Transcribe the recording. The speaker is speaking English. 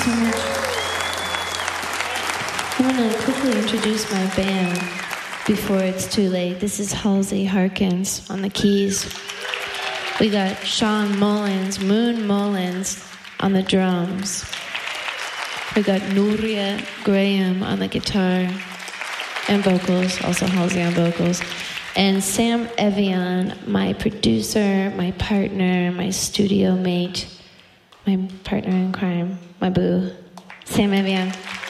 so much. I'm going to quickly introduce my band before it's too late. This is Halsey Harkins on the keys. We got Sean Mullins, Moon Mullins on the drums. We got Nuria Graham on the guitar and vocals, also Halsey on vocals. And Sam Evian, my producer, my partner, my studio mate, my partner in crime, my boo, Sam Evian.